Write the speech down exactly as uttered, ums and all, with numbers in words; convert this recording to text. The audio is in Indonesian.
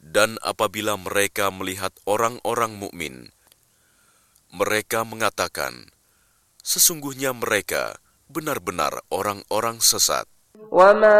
Dan apabila mereka melihat orang-orang mukmin, mereka mengatakan, sesungguhnya mereka benar-benar orang-orang sesat.